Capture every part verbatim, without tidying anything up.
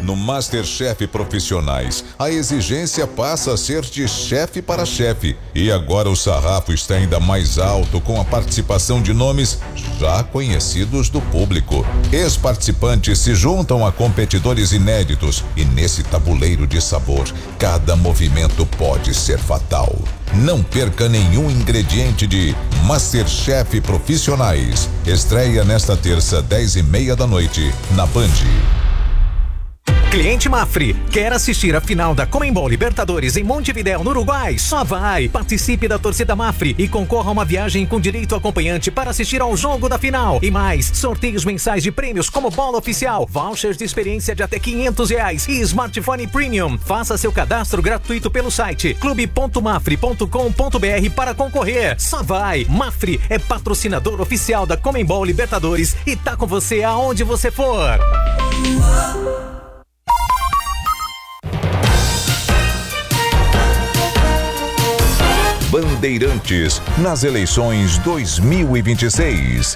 No MasterChef Profissionais, a exigência passa a ser de chefe para chefe. E agora o sarrafo está ainda mais alto com a participação de nomes já conhecidos do público. Ex-participantes se juntam a competidores inéditos e nesse tabuleiro de sabor, cada movimento pode ser fatal. Não perca nenhum ingrediente de MasterChef Profissionais. Estreia nesta terça, dez e meia da noite, na Band. Cliente Mafre, quer assistir a final da Conmebol Libertadores em Montevidéu, no Uruguai? Só vai! Participe da torcida Mafre e concorra a uma viagem com direito acompanhante para assistir ao jogo da final. E mais, sorteios mensais de prêmios como bola oficial, vouchers de experiência de até quinhentos reais e smartphone premium. Faça seu cadastro gratuito pelo site clube ponto mafre ponto com ponto br para concorrer. Só vai! Mafre é patrocinador oficial da Conmebol Libertadores e tá com você aonde você for. Bandeirantes nas eleições dois mil e vinte e seis.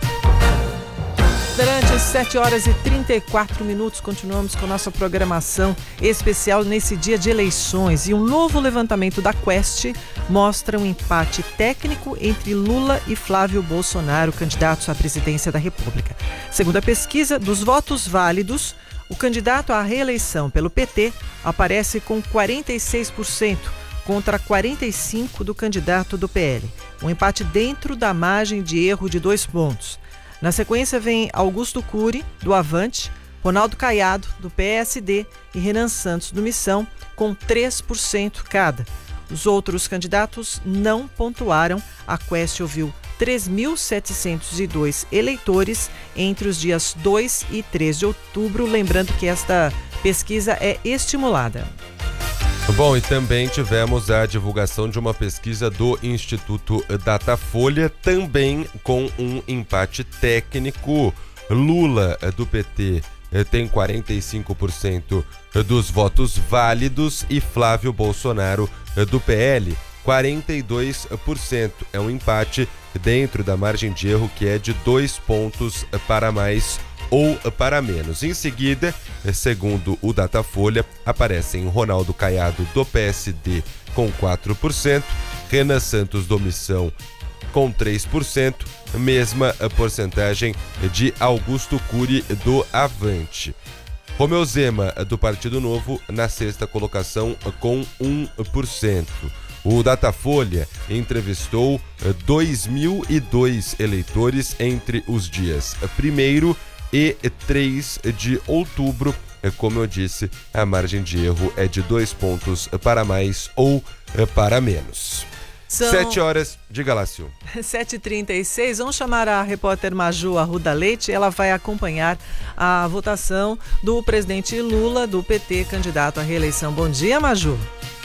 Durante sete horas e trinta e quatro minutos, continuamos com nossa programação especial nesse dia de eleições. E um novo levantamento da Quest mostra um empate técnico entre Lula e Flávio Bolsonaro, candidatos à presidência da República. Segundo a pesquisa, dos votos válidos, o candidato à reeleição pelo P T aparece com quarenta e seis por cento. Contra quarenta e cinco por cento do candidato do P L. Um empate dentro da margem de erro de dois pontos. Na sequência vem Augusto Cury, do Avante, Ronaldo Caiado, do P S D e Renan Santos, do Missão, com três por cento cada. Os outros candidatos não pontuaram. A Quest ouviu três mil setecentos e dois eleitores entre os dias dois e três de outubro. Lembrando que esta pesquisa é estimulada. Bom, e também tivemos a divulgação de uma pesquisa do Instituto Datafolha, também com um empate técnico. Lula, do P T, tem quarenta e cinco por cento dos votos válidos e Flávio Bolsonaro, do P L, quarenta e dois por cento. É um empate dentro da margem de erro que é de dois pontos para mais ou para menos. Em seguida, segundo o Datafolha, aparecem Ronaldo Caiado, do P S D, com quatro por cento, Renan Santos, do Missão, com três por cento, mesma porcentagem de Augusto Cury, do Avante. Romeu Zema, do Partido Novo, na sexta colocação, com um por cento. O Datafolha entrevistou dois mil e dois eleitores entre os dias primeiro e três de outubro. Como eu disse, a margem de erro é de dois pontos para mais ou para menos. São... Sete horas, diga lá, Sil. sete e trinta e seis, vamos chamar a repórter Maju Arruda Leite. Ela vai acompanhar a votação do presidente Lula, do P T, candidato à reeleição. Bom dia, Maju.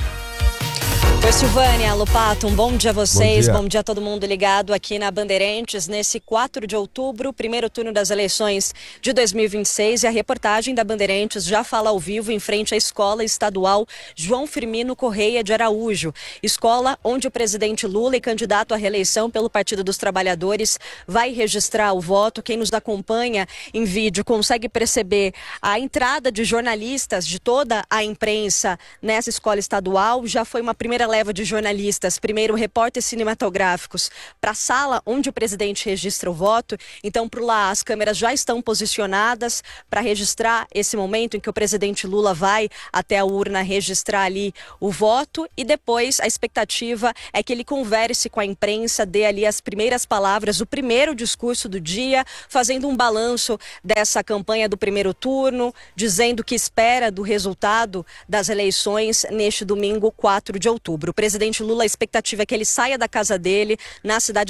Oi, Silvânia, Lopato, um bom dia a vocês, bom dia. bom dia a todo mundo ligado aqui na Bandeirantes, nesse quatro de outubro, primeiro turno das eleições de dois mil e vinte e seis, e a reportagem da Bandeirantes já fala ao vivo em frente à Escola Estadual João Firmino Correia de Araújo, escola onde o presidente Lula e candidato à reeleição pelo Partido dos Trabalhadores vai registrar o voto. Quem nos acompanha em vídeo consegue perceber a entrada de jornalistas de toda a imprensa nessa escola estadual. Já foi uma primeira leva de jornalistas, primeiro repórteres cinematográficos, para a sala onde o presidente registra o voto. Então, por lá, as câmeras já estão posicionadas para registrar esse momento em que o presidente Lula vai até a urna registrar ali o voto, e depois a expectativa é que ele converse com a imprensa, dê ali as primeiras palavras, o primeiro discurso do dia, fazendo um balanço dessa campanha do primeiro turno, dizendo o que espera do resultado das eleições neste domingo, quatro de outubro. O presidente Lula, a expectativa é que ele saia da casa dele na cidade